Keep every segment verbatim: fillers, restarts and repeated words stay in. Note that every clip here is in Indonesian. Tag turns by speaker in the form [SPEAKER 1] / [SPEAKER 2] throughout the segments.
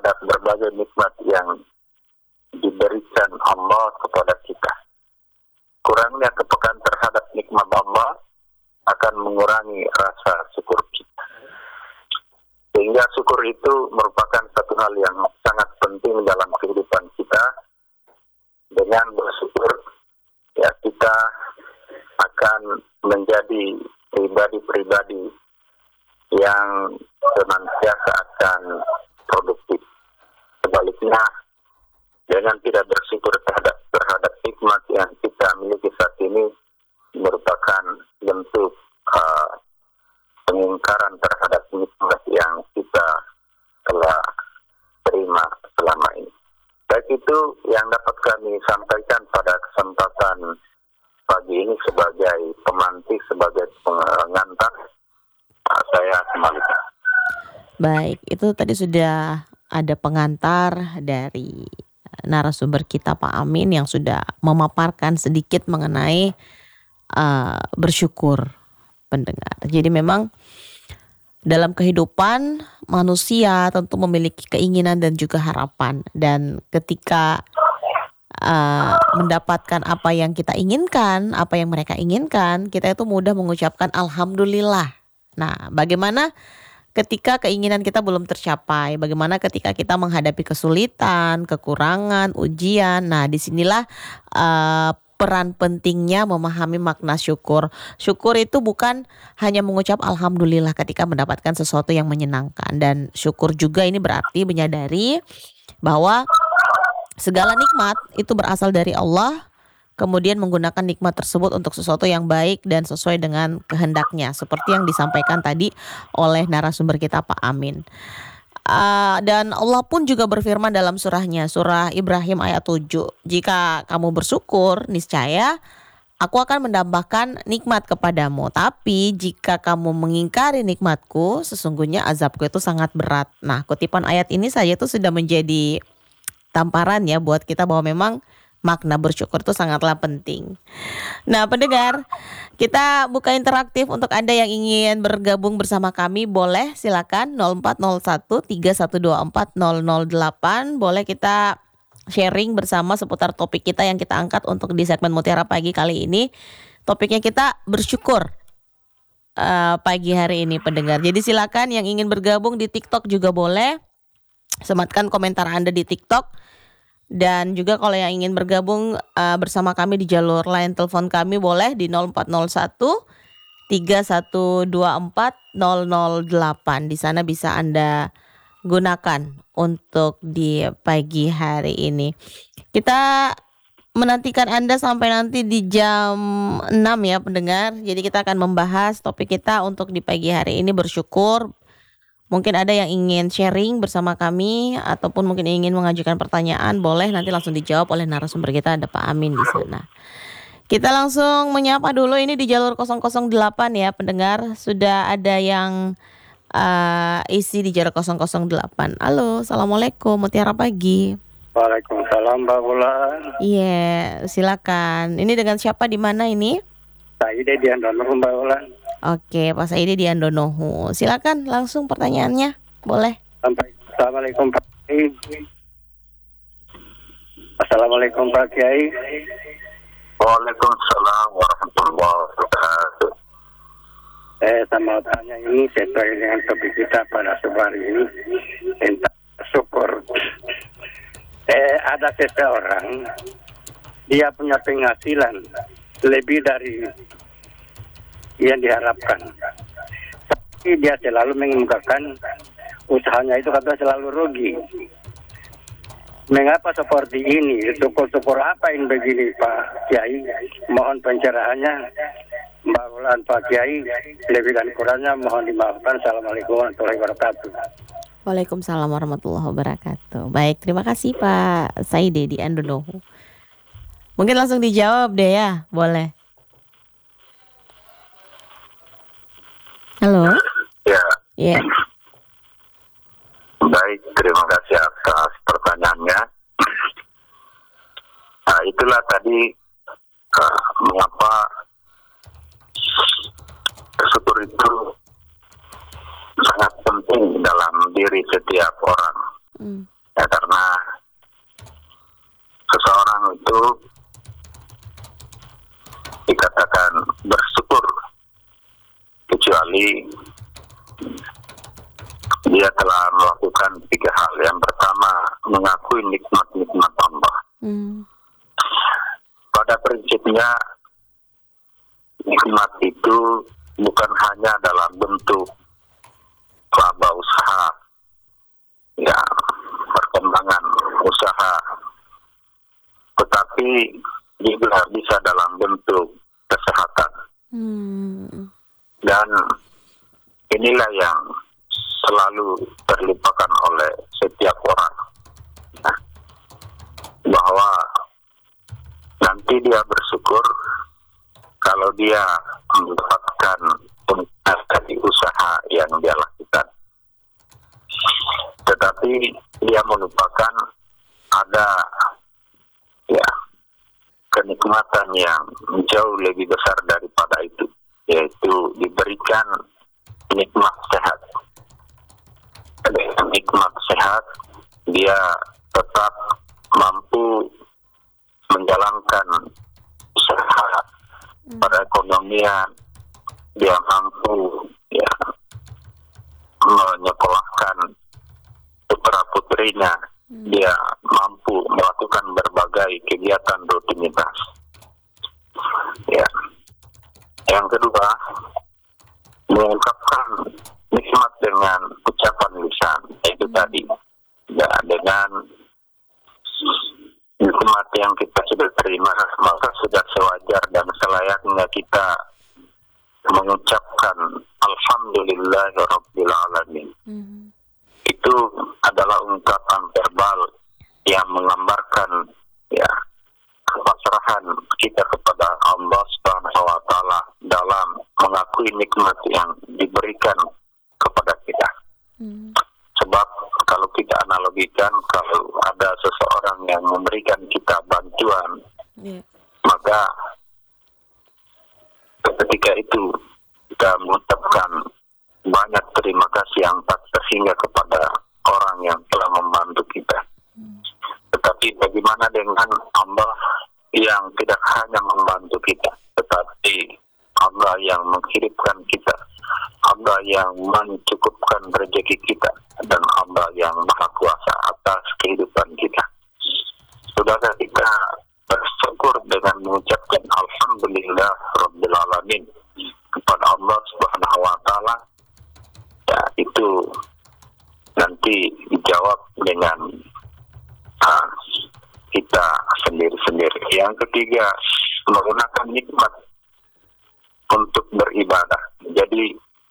[SPEAKER 1] terhadap berbagai nikmat yang diberikan Allah kepada kita. Kurangnya kepekaan terhadap nikmat Allah akan mengurangi rasa syukur kita. Sehingga syukur itu merupakan satu hal yang sangat penting dalam kehidupan kita. Dengan bersyukur, ya kita akan menjadi pribadi-pribadi yang senantiasa akan produktif. Sebaliknya, dengan tidak bersyukur terhadap, terhadap nikmat yang kita miliki saat ini merupakan bentuk uh, pengingkaran terhadap nikmat yang kita telah terima selama ini. Baik, itu yang dapat kami sampaikan pada kesempatan pagi ini sebagai pemantik, sebagai pengantar. Nah, saya kembalikan.
[SPEAKER 2] Baik, itu tadi sudah ada pengantar dari narasumber kita Pak Amin yang sudah memaparkan sedikit mengenai uh, bersyukur pendengar. Jadi memang dalam kehidupan manusia tentu memiliki keinginan dan juga harapan, dan ketika uh, mendapatkan apa yang kita inginkan, apa yang mereka inginkan, kita itu mudah mengucapkan alhamdulillah. Nah, bagaimana ketika keinginan kita belum tercapai? Bagaimana ketika kita menghadapi kesulitan, kekurangan, ujian? Nah, disinilah uh, peran pentingnya memahami makna syukur. Syukur itu bukan hanya mengucap alhamdulillah ketika mendapatkan sesuatu yang menyenangkan. Dan syukur juga ini berarti menyadari bahwa segala nikmat itu berasal dari Allah, kemudian menggunakan nikmat tersebut untuk sesuatu yang baik dan sesuai dengan kehendaknya, seperti yang disampaikan tadi oleh narasumber kita Pak Amin. Uh, dan Allah pun juga berfirman dalam surahnya, surah Ibrahim ayat tujuh, jika kamu bersyukur, niscaya aku akan menambahkan nikmat kepadamu. Tapi jika kamu mengingkari nikmatku, sesungguhnya azabku itu sangat berat. Nah, kutipan ayat ini saja itu sudah menjadi tamparan ya buat kita bahwa memang makna bersyukur itu sangatlah penting. Nah, pendengar, kita buka interaktif untuk Anda yang ingin bergabung bersama kami. Boleh, silakan nol empat nol satu tiga satu dua empat nol nol delapan. Boleh kita sharing bersama seputar topik kita yang kita angkat untuk di segmen Mutiara Pagi kali ini. Topiknya kita bersyukur uh, pagi hari ini, pendengar. Jadi silakan yang ingin bergabung di TikTok juga boleh. Sematkan komentar Anda di TikTok. Dan juga kalau yang ingin bergabung uh, bersama kami di jalur line telepon kami boleh di nol empat nol satu tiga satu dua empat nol nol delapan. Di sana bisa Anda gunakan untuk di pagi hari ini. Kita menantikan Anda sampai nanti di jam enam ya pendengar. Jadi kita akan membahas topik kita untuk di pagi hari ini bersyukur. Mungkin ada yang ingin sharing bersama kami ataupun mungkin ingin mengajukan pertanyaan, boleh nanti langsung dijawab oleh narasumber kita, ada Pak Amin di sana. Kita langsung menyapa dulu ini di jalur nol nol delapan ya pendengar. Sudah ada yang uh, isi di jalur nol nol delapan. Halo, Assalamualaikum, Mutiara Pagi.
[SPEAKER 3] Waalaikumsalam Mbak Bulan.
[SPEAKER 2] Iya, yeah, silakan. Ini dengan siapa, di mana ini?
[SPEAKER 3] Saya di Andonohu Mbak Bulan.
[SPEAKER 2] Oke, Pak Saidi di Andonohu. Silakan langsung pertanyaannya, boleh.
[SPEAKER 3] Sampai. Assalamualaikum Pak Kiai. Assalamualaikum Pak Kiai.
[SPEAKER 1] Waalaikumsalam warahmatullahi wabarakatuh.
[SPEAKER 3] Eh, saya mau tanya ini sesuai dengan topik kita pada sore hari ini tentang syukur. Eh, ada seseorang dia punya penghasilan lebih dari yang diharapkan, tapi dia selalu mengemukakan usahanya itu kata selalu rugi. Mengapa seperti ini? Syukur-syukur apa yang begini Pak Kiai? Mohon pencerahannya Mbak Ulan Pak Kiai. Lebih dan kurangnya mohon dimaafkan. Assalamualaikum warahmatullahi wabarakatuh.
[SPEAKER 2] Waalaikumsalam warahmatullahi wabarakatuh. Baik, terima kasih Pak Saidi di Andonohu. Mungkin langsung dijawab deh ya, boleh. Halo.
[SPEAKER 1] Ya.
[SPEAKER 2] Iya. Yeah.
[SPEAKER 1] Baik, terima kasih atas pertanyaannya. Nah, itulah tadi uh, mengapa bersyukur itu sangat penting dalam diri setiap orang.
[SPEAKER 2] Hmm.
[SPEAKER 1] Ya, karena seseorang itu dikatakan bersyukur kecuali dia telah melakukan tiga hal. Yang pertama, mengakui nikmat-nikmat Allah.
[SPEAKER 2] Hmm.
[SPEAKER 1] Pada prinsipnya, nikmat itu bukan hanya dalam bentuk laba usaha, ya, perkembangan usaha, tetapi juga bisa dalam bentuk kesehatan.
[SPEAKER 2] Hmm.
[SPEAKER 1] Dan inilah yang selalu terlupakan oleh setiap orang, nah, bahwa nanti dia bersyukur kalau dia mendapatkan keuntungan dari usaha yang dia lakukan. Tetapi dia melupakan ada, ya, kenikmatan yang jauh lebih besar daripada itu, yaitu diberikan nikmat sehat. Dengan nikmat sehat, dia tetap mampu menjalankan usaha perekonomian, dia mampu, ya, menyekolahkan putra putrinya,
[SPEAKER 2] Hmm.
[SPEAKER 1] dia mampu melakukan berbagai kegiatan rutinitas. Ya. Yang kedua, mengungkapkan nikmat dengan ucapan lisan, itu tadi, ya, dengan nikmat yang kita sudah terima, maka sudah sewajar dan selayaknya kita mengucapkan Alhamdulillahirabbil alamin.
[SPEAKER 2] Hmm.
[SPEAKER 1] Itu adalah ungkapan verbal yang menggambarkan, ya, kepasrahan kita kepada Allah Subhanahu wa taala dalam mengakui nikmat yang diberikan kepada kita.
[SPEAKER 2] Hmm.
[SPEAKER 1] Sebab kalau kita analogikan, kalau ada seseorang yang memberikan kita bantuan,
[SPEAKER 2] Yeah.
[SPEAKER 1] maka ketika itu kita mengucapkan banyak terima kasih yang tak terhingga kepada orang yang telah membantu kita.
[SPEAKER 2] Hmm.
[SPEAKER 1] Tetapi bagaimana dengan Allah yang tidak hanya membantu kita, tetapi Allah yang menghidupkan kita, Allah yang mencukupkan rezeki kita, dan Allah yang maha kuasa atas kehidupan kita. Sudahkah kita bersyukur dengan mengucapkan Alhamdulillah Rabbil Alamin kepada Allah Subhanahu wa taala? Ya, itu nanti dijawab dengan uh, kita sendiri-sendiri. Yang ketiga, menggunakan nikmat untuk beribadah. Jadi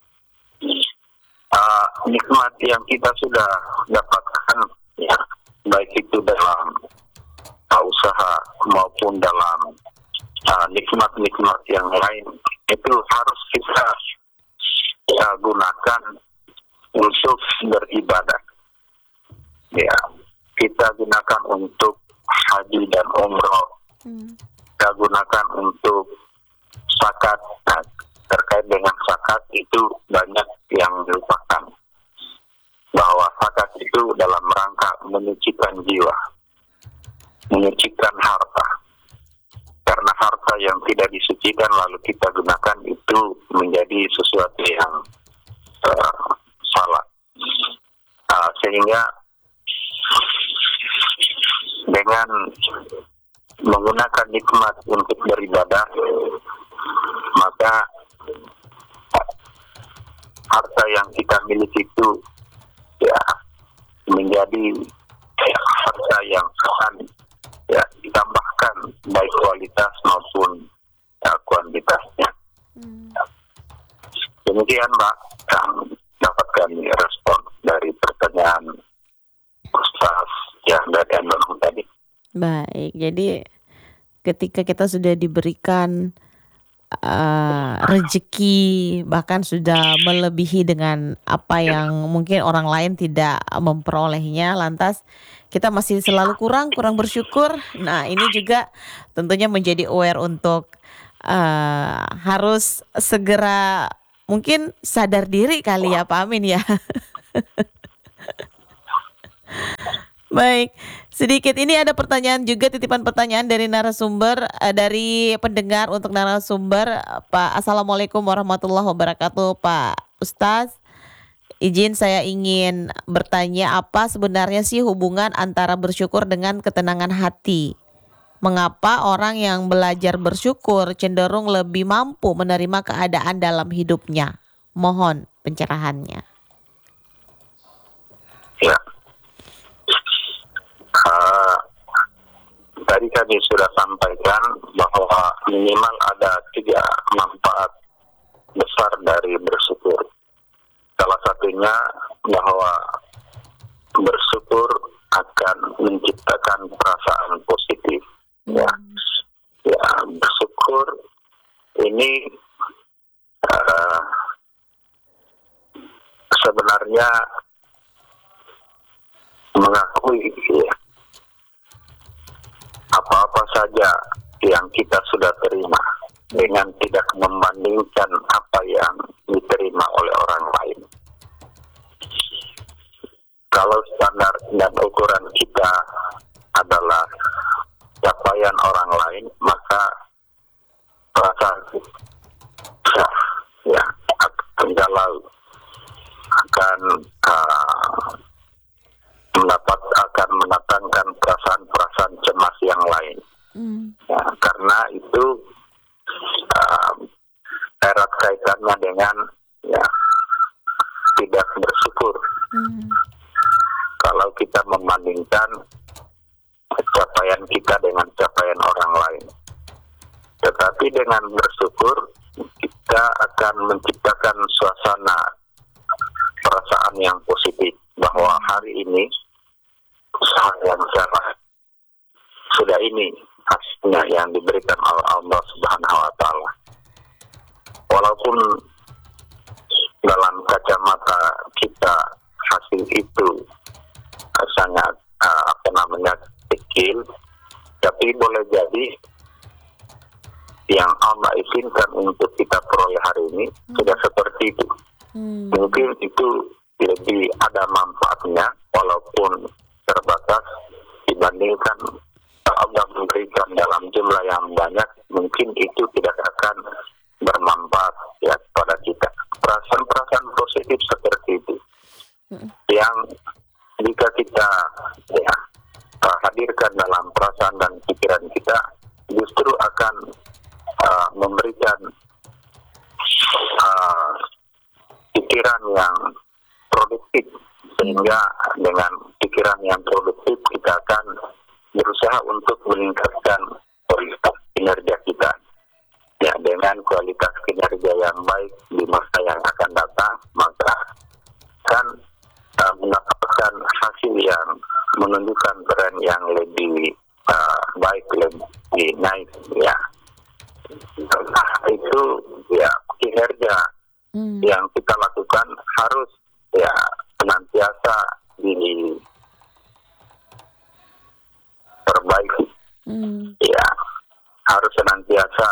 [SPEAKER 1] uh, nikmat yang kita sudah dapatkan, ya, baik itu dalam uh, usaha maupun dalam uh, nikmat-nikmat yang lain, itu harus kita, ya, gunakan untuk beribadah. Ya, kita gunakan untuk haji dan umroh,
[SPEAKER 2] Hmm.
[SPEAKER 1] kita gunakan untuk zakat. Nah, terkait dengan zakat itu banyak yang dilupakan, bahwa zakat itu dalam rangka menyucikan jiwa, menyucikan harta. Karena harta yang tidak disucikan lalu kita gunakan itu menjadi sesuatu yang uh, salah. Uh, sehingga dengan menggunakan nikmat untuk beribadah, maka harta yang kita miliki itu, ya, menjadi, ya, harta yang akan, ya, ditambahkan baik kualitas maupun, ya, kuantitasnya.
[SPEAKER 2] Hmm.
[SPEAKER 1] Demikian, Mbak, yang dapat kami respon dari pertanyaan Ustaz yang dari Andong tadi.
[SPEAKER 2] Baik, jadi ketika kita sudah diberikan uh, rezeki, bahkan sudah melebihi dengan apa yang mungkin orang lain tidak memperolehnya, lantas kita masih selalu kurang, kurang bersyukur. Nah, ini juga tentunya menjadi aware untuk uh, harus segera mungkin sadar diri kali ya Pak Amin ya. Baik, sedikit ini ada pertanyaan juga, titipan pertanyaan dari narasumber, eh, dari pendengar untuk narasumber. Pak, Assalamualaikum warahmatullahi wabarakatuh, Pak Ustaz. Izin saya ingin bertanya, apa sebenarnya sih hubungan antara bersyukur dengan ketenangan hati? Mengapa orang yang belajar bersyukur cenderung lebih mampu menerima keadaan dalam hidupnya? Mohon pencerahannya.
[SPEAKER 1] Ya. Uh, tadi kami sudah sampaikan bahwa minimal ada tiga manfaat besar dari bersyukur. Salah satunya bahwa bersyukur akan menciptakan perasaan positif. Ya, ya bersyukur ini uh, sebenarnya mengakui ya, apa-apa saja yang kita sudah terima dengan tidak membandingkan apa yang diterima oleh orang lain. Kalau standar dan ukuran kita adalah capaian orang lain, maka perasaan kita ya akan galau, akan uh, mendapat akan mendatangkan perasaan-perasaan cemas yang lain. Mm. Ya, karena itu uh, erat kaitannya dengan ya tidak bersyukur. Mm. Kalau kita membandingkan capaian kita dengan capaian orang lain. Tetapi dengan bersyukur kita akan menciptakan suasana perasaan yang positif bahwa hari ini usaha yang salah sudah ini hasilnya yang diberikan oleh Allah Subhanahu wa taala. Walaupun dalam kacamata kita hasil itu sangat uh, apa namanya kecil, tapi boleh jadi yang Allah izinkan untuk kita peroleh hari ini hmm. sudah seperti itu. Hmm. Mungkin itu lebih ada manfaatnya walaupun terbatas dibandingkan Allah memberikan dalam jumlah yang banyak, mungkin itu tidak akan bermanfaat ya pada kita. Perasaan-perasaan positif seperti itu hmm. yang jika kita ya hadirkan dalam perasaan dan pikiran kita, justru akan uh, memberikan uh, pikiran yang produktif, sehingga dengan pikiran yang produktif kita akan berusaha untuk meningkatkan kualitas kinerja kita. Ya, dengan kualitas kinerja yang baik di masa yang akan datang, maka akan uh, mendapatkan hasil yang menunjukkan tren yang lebih uh, baik, lebih naik, ya. Nah, itu ya kinerja hmm. yang kita lakukan harus ya senantiasa diperbaiki, hmm. ya harus senantiasa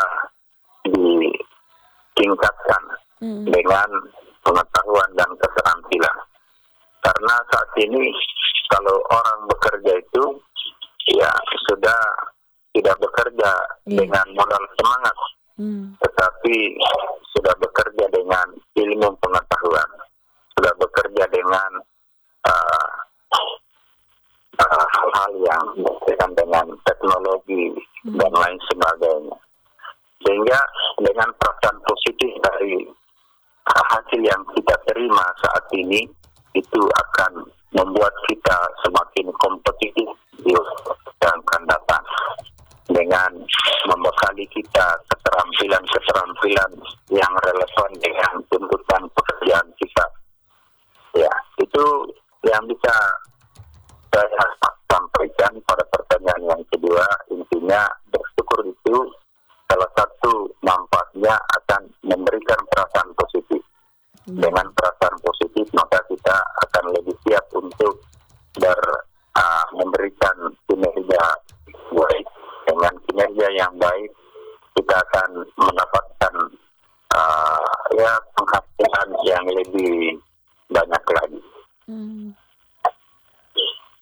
[SPEAKER 1] ditingkatkan hmm. dengan pengetahuan dan keterampilan. Karena saat ini kalau orang bekerja itu ya sudah tidak bekerja yeah. dengan modal semangat, mm. tetapi sudah bekerja dengan ilmu pengetahuan, sudah bekerja dengan uh, uh, hal-hal yang berkaitan dengan teknologi mm. dan lain sebagainya. Sehingga dengan perasaan positif dari uh, hasil yang kita terima saat ini, itu akan membuat kita semakin kompetitif di yang akan datang, dengan membekali kita keterampilan-keterampilan yang relevan dengan tuntutan pekerjaan kita. Ya, itu yang bisa saya sampaikan pada pertanyaan yang kedua. Intinya bersyukur itu salah satu manfaatnya akan memberikan perasaan positif. Dengan perasaan positif maka kita akan lebih siap untuk ber, uh, memberikan kinerja baik. Dengan kinerja yang baik kita akan mendapatkan uh, ya penghasilan yang lebih banyak lagi. Hmm.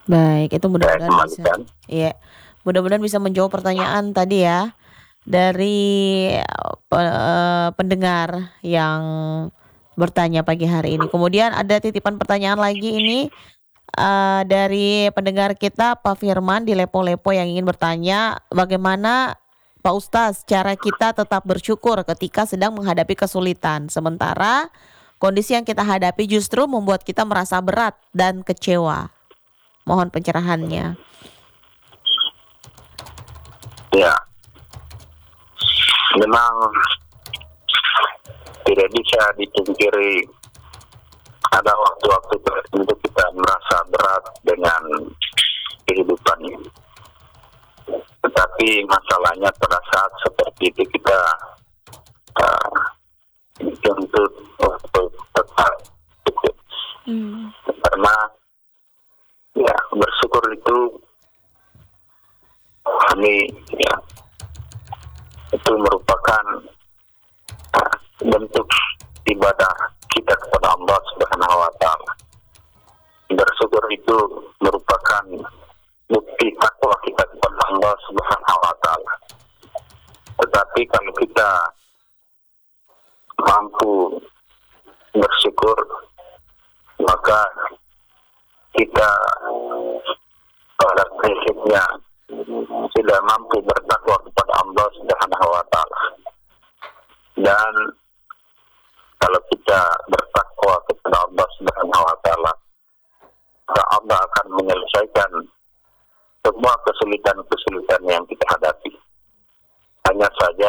[SPEAKER 2] Baik, itu
[SPEAKER 1] Saya
[SPEAKER 2] mudah-mudahan bisa.
[SPEAKER 1] kembalikan.
[SPEAKER 2] Iya, mudah-mudahan bisa menjawab pertanyaan tadi ya dari pe- eh, pendengar yang bertanya pagi hari ini. Kemudian ada titipan pertanyaan lagi ini eh, dari pendengar kita Pak Firman di Lepo-Lepo yang ingin bertanya bagaimana Pak Ustaz cara kita tetap bersyukur ketika sedang menghadapi kesulitan sementara kondisi yang kita hadapi justru membuat kita merasa berat dan kecewa. Mohon pencerahannya.
[SPEAKER 1] Ya, memang tidak bisa dipungkiri ada waktu-waktu tertentu kita merasa berat dengan kehidupan ini. Tetapi masalahnya pada saat seperti itu kita uh, dituntut untuk tetap cukup.
[SPEAKER 2] Hmm.
[SPEAKER 1] Karena ya bersyukur itu ini ya itu merupakan uh, bentuk ibadah kita kepada Allah Subhanahu wa taala. Bersyukur itu merupakan bukti takwa kita kepada Allah Subhanahu wa taala. Tetapi kalau kita mampu bersyukur, maka kita pada prinsipnya sudah mampu bertakwa kepada Allah Subhanahu wa taala. Dan kalau kita bertakwa kepada Allah Subhanahu wa taala, maka Allah akan menyelesaikan semua kesulitan-kesulitan yang kita hadapi. Hanya saja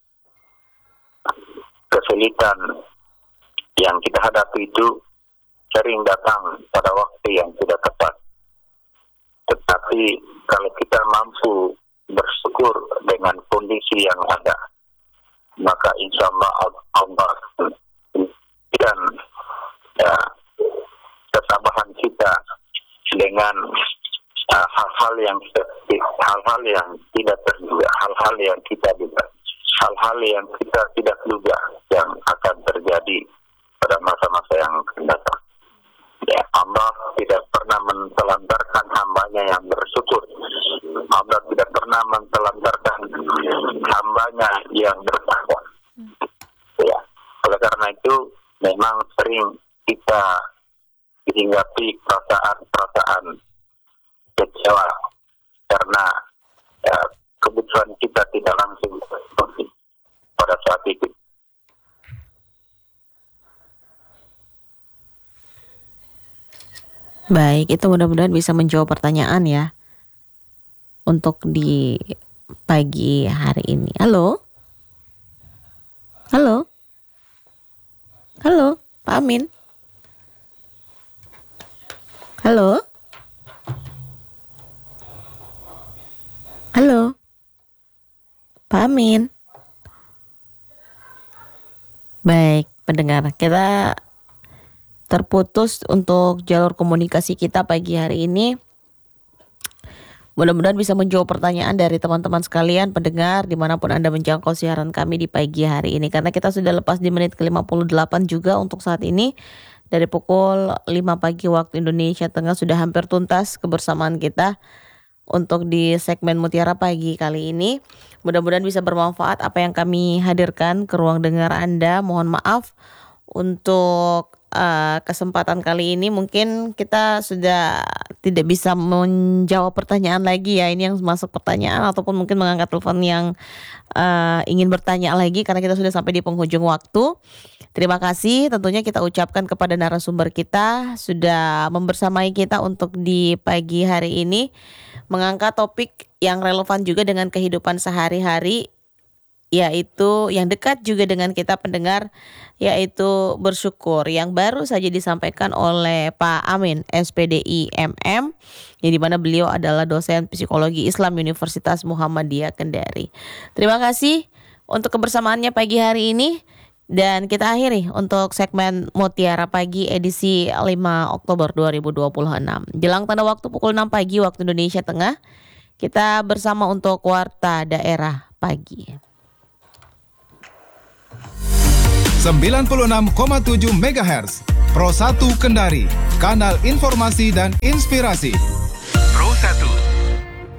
[SPEAKER 1] kesulitan yang kita hadapi itu sering datang pada waktu yang tidak tepat. Tetapi kalau kita mampu bersyukur dengan kondisi yang ada, maka insya Allah Allah dan ya, kesabaran kita dengan uh, hal-hal yang hal-hal yang tidak terduga, hal-hal yang kita duga, hal-hal yang kita tidak duga yang akan terjadi pada masa-masa yang akan datang. Ya, Allah tidak pernah mentelantarkan hambanya yang bersyukur. Allah tidak pernah mentelantarkan hambanya yang bertakwa. Ya, oleh karena itu memang sering kita dihinggapi perasaan-perasaan kecewa karena ya, kebutuhan kita tidak langsung terpenuhi pada saat itu.
[SPEAKER 2] Baik, itu mudah-mudahan bisa menjawab pertanyaan ya untuk di pagi hari ini. Halo? Halo? Halo, Pak Amin? Halo? Halo? Pak Amin? Baik, pendengar, kita terputus untuk jalur komunikasi kita pagi hari ini. Mudah-mudahan bisa menjawab pertanyaan dari teman-teman sekalian pendengar dimanapun Anda menjangkau siaran kami di pagi hari ini. Karena kita sudah lepas di menit ke lima puluh delapan juga untuk saat ini. Dari pukul lima pagi waktu Indonesia Tengah sudah hampir tuntas kebersamaan kita untuk di segmen Mutiara Pagi kali ini. Mudah-mudahan bisa bermanfaat apa yang kami hadirkan ke ruang dengar Anda. Mohon maaf untuk uh, kesempatan kali ini mungkin kita sudah tidak bisa menjawab pertanyaan lagi ya. Ini yang masuk pertanyaan ataupun mungkin mengangkat telepon yang uh, ingin bertanya lagi karena kita sudah sampai di penghujung waktu. Terima kasih tentunya kita ucapkan kepada narasumber kita sudah membersamai kita untuk di pagi hari ini mengangkat topik yang relevan juga dengan kehidupan sehari-hari, yaitu yang dekat juga dengan kita pendengar, yaitu bersyukur yang baru saja disampaikan oleh Pak Amin S P D I M M, yang dimana beliau adalah dosen psikologi Islam Universitas Muhammadiyah Kendari. Terima kasih untuk kebersamaannya pagi hari ini. Dan kita akhiri untuk segmen Mutiara Pagi edisi lima Oktober dua ribu dua puluh enam. Jelang tanda waktu pukul enam pagi waktu Indonesia Tengah, kita bersama untuk Warta Daerah Pagi.
[SPEAKER 4] sembilan puluh enam koma tujuh megahertz Pro satu Kendari, kanal informasi dan inspirasi. Pro satu.